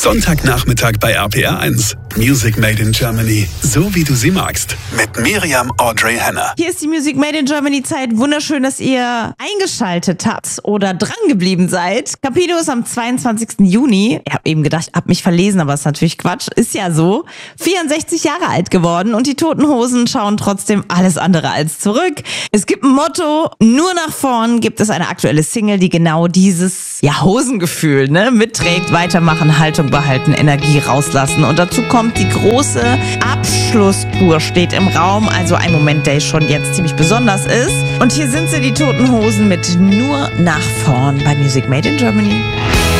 Sonntagnachmittag bei RPR 1. Music Made in Germany. So wie du sie magst. Mit Miriam Audrey Henner. Hier ist die Music Made in Germany Zeit. Wunderschön, dass ihr eingeschaltet habt oder dran geblieben seid. Capito ist am 22. Juni. Ich habe eben gedacht, hab mich verlesen, aber ist natürlich Quatsch. Ist ja so. 64 Jahre alt geworden und die Toten Hosen schauen trotzdem alles andere als zurück. Es gibt ein Motto, nur nach vorn. Gibt es eine aktuelle Single, die genau dieses Hosengefühl mitträgt. Weitermachen, Haltung behalten, Energie rauslassen. Und dazu kommt die große Abschlusstour steht im Raum. Also ein Moment, der schon jetzt ziemlich besonders ist. Und hier sind sie, die Toten Hosen, mit Nur nach vorn bei Music Made in Germany.